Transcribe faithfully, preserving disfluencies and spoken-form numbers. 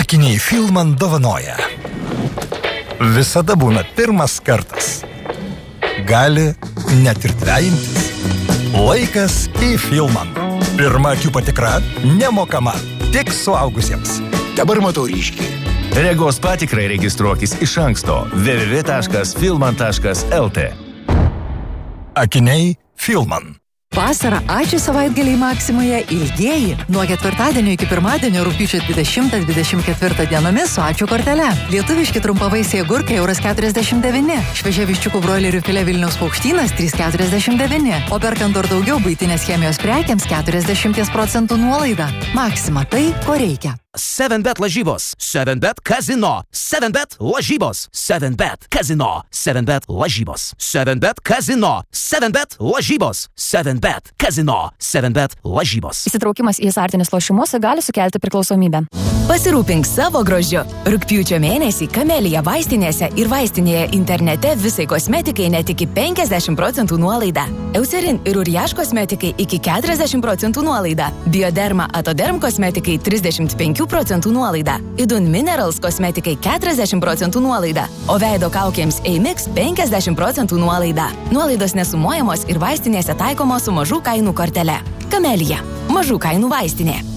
Akiniai Filman dovanoja. Visada būna pirmas kartas. Gali net ir dvejintis. Laikas į Filman. Pirma akių patikra nemokama, tik suaugusiems. Dabar matau ryškiai. Regos patikrai registruokis iš anksto w w w taškas filman taškas l t. Akiniai Filman. Vasara ačiū savaitgaliai Maksimoje ilgieji. Nuo ketvirtadienio iki pirmadienio rugpjūčio dvidešimtą dvidešimt ketvirtą dienomis su ačiū kortele. Lietuviški trumpavaisiai agurkai euras keturiasdešimt devyni. Šviežia viščiukų broilerių filė Vilniaus paukštynas trys keturiasdešimt devyni. O perkant dar daugiau buitinės chemijos prekiams keturiasdešimt procentų nuolaida. Maksima tai, ko reikia. seven bet lažybos, seven bet kazino, seven bet lažybos, seven bet kazino, seven bet lažybos, seven bet kazino, seven bet lažybos, seven bet kazino, seven bet lažybos. Įsitraukimas į azartinius lošimus gali sukelti priklausomybę. Pasirūpink savo grožiu. Rugpjūčio mėnesį Kamelija vaistinėse ir vaistinėje internete visai kosmetikai net iki penkiasdešimt procentų nuolaida. Eucerin ir Uriaš kosmetikai iki keturiasdešimt procentų nuolaida. Bioderma Atoderm kosmetikai trisdešimt penkių procentų nuolaida. Idun Minerals kosmetikai keturiasdešimt procentų nuolaida. O veido kaukėms Eimix penkiasdešimt procentų nuolaida. Nuolaidos nesumuojamos ir vaistinėse taikomos su mažų kainų kortele. Kamelija. Mažų kainų vaistinė.